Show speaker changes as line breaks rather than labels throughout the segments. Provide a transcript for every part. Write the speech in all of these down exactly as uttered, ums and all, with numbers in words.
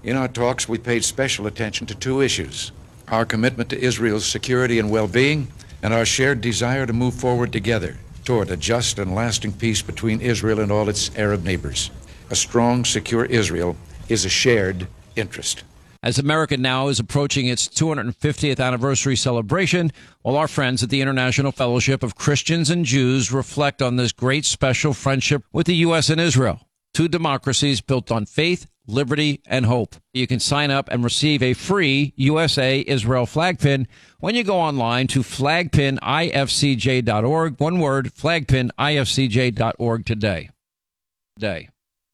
In our talks, we paid special attention to two issues: our commitment to Israel's security and well-being, and our shared desire to move forward together toward a just and lasting peace between Israel and all its Arab neighbors. A strong, secure Israel is a shared interest.
As America now is approaching its two hundred fiftieth anniversary celebration, while our friends at the International Fellowship of Christians and Jews reflect on this great special friendship with the U S and Israel, two democracies built on faith, liberty, and hope. You can sign up and receive a free U S A Israel flag pin when you go online to flag pin I F C J dot org. One word, flag pin I F C J dot org today. Day.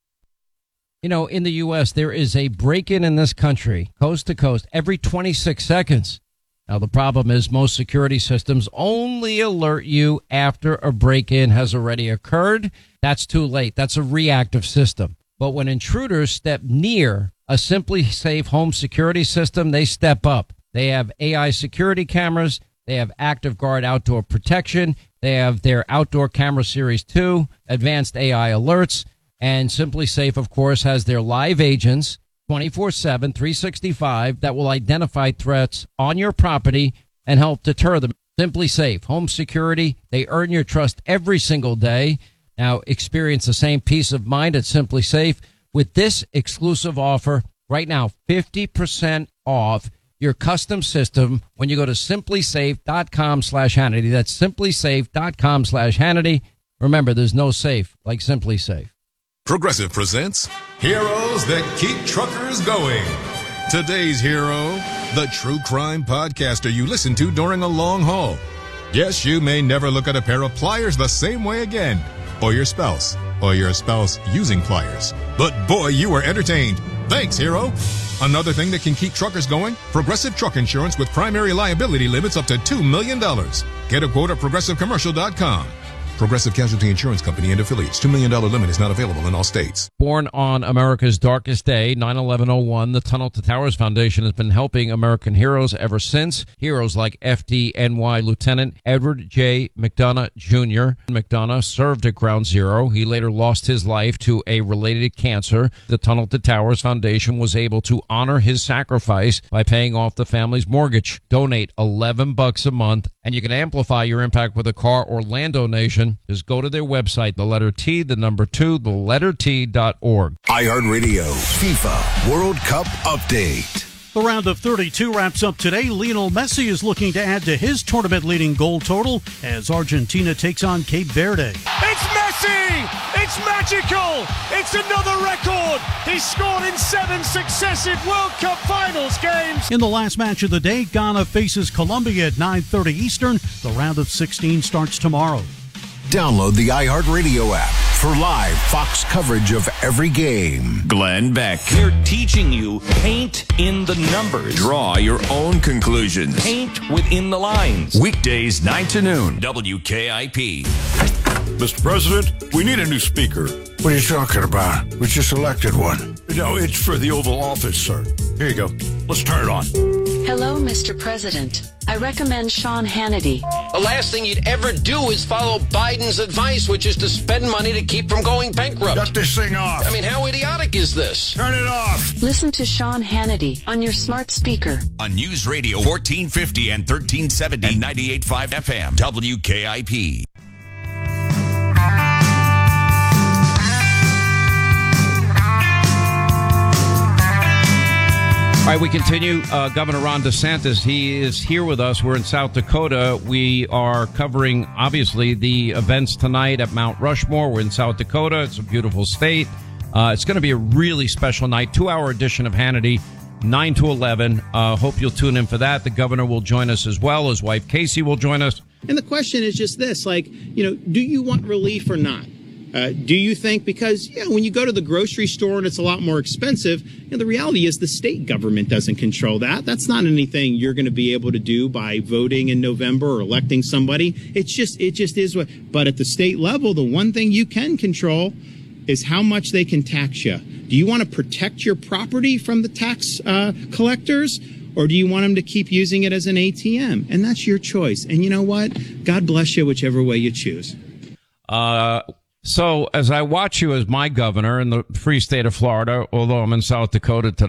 You know, in the U S, there is a break-in in this country, coast to coast, every twenty-six seconds. Now, the problem is most security systems only alert you after a break-in has already occurred. That's too late. That's a reactive system. But when intruders step near a Simply Safe home security system, they step up. They have A I security cameras. They have Active Guard outdoor protection. They have their Outdoor Camera Series two, advanced A I alerts. And Simply Safe, of course, has their live agents twenty-four seven, three sixty-five that will identify threats on your property and help deter them. Simply Safe, home security. They earn your trust every single day. Now experience the same peace of mind at Simply Safe with this exclusive offer right now, fifty percent off your custom system when you go to simply safe dot com slash Hannity. That's simply safe dot com slash Hannity. Remember, there's no safe like Simply Safe.
Progressive presents Heroes That Keep Truckers Going. Today's hero, the true crime podcaster you listen to during a long haul. Yes, you may never look at a pair of pliers the same way again, or your spouse, or your spouse using pliers. But boy, you were entertained. Thanks, hero. Another thing that can keep truckers going, Progressive Truck Insurance with primary liability limits up to two million dollars. Get a quote at progressive commercial dot com. Progressive Casualty Insurance Company and affiliates. two million dollars limit is not available in all states.
Born on America's darkest day, nine eleven oh one, the Tunnel to Towers Foundation has been helping American heroes ever since. Heroes like F D N Y Lieutenant Edward J. McDonough Junior McDonough served at Ground Zero. He later lost his life to a related cancer. The Tunnel to Towers Foundation was able to honor his sacrifice by paying off the family's mortgage. Donate eleven bucks a month, and you can amplify your impact with a car or land donation. Just go to their website, the letter T, the number two, the letter T dot org.
iHeartRadio FIFA World Cup Update.
The round of thirty-two wraps up today. Lionel Messi is looking to add to his tournament-leading goal total as Argentina takes on Cape Verde.
It's Messi! It's magical! It's another record! He's scored in seven successive World Cup Finals games!
In the last match of the day, Ghana faces Colombia at nine thirty Eastern. The round of sixteen starts tomorrow.
Download the iHeartRadio app for live Fox coverage of every game.
Glenn Beck. They're teaching you paint in the numbers.
Draw your own conclusions.
Paint within the lines.
Weekdays, nine to noon. W K I P.
Mister President, we need a new speaker.
What are you talking about? We just elected one.
No, it's for the Oval Office, sir. Here you go. Let's turn it on.
Hello, Mister President. I recommend Sean Hannity.
The last thing you'd ever do is follow Biden's advice, which is to spend money to keep from going bankrupt.
Shut this thing off.
I mean, how idiotic is this?
Turn it off.
Listen to Sean Hannity on your smart speaker.
On News Radio fourteen fifty and thirteen seventy and ninety-eight point five F M. W K I P.
All right, we continue. Uh, Governor Ron DeSantis, he is here with us. We're in South Dakota. We are covering, obviously, the events tonight at Mount Rushmore. We're in South Dakota. It's a beautiful state. Uh, it's going to be a really special night, two-hour edition of Hannity, nine to eleven. Uh, hope you'll tune in for that. The governor will join us as well. His wife, Casey, will join us.
And the question is just this, like, you know, do you want relief or not? Uh, do you think, because, you know, when you go to the grocery store and it's a lot more expensive, you know, the reality is the state government doesn't control that. That's not anything you're going to be able to do by voting in November or electing somebody. It's just, it just is what, but at the state level, the one thing you can control is how much they can tax you. Do you want to protect your property from the tax uh, collectors? Or do you want them to keep using it as an A T M? And that's your choice. And you know what? God bless you, whichever way you choose.
Uh, So as I watch you as my governor in the free state of Florida, although I'm in South Dakota today,